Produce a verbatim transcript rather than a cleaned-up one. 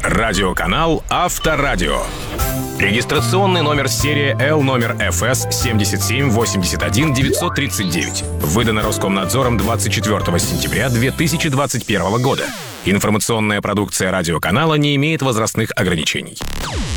Радиоканал Авторадио. Регистрационный номер серия Л номер эф эс семь семь восемь один девять три девять. Выдано Роскомнадзором двадцать четвёртого сентября две тысячи двадцать первого года. Информационная продукция радиоканала не имеет возрастных ограничений.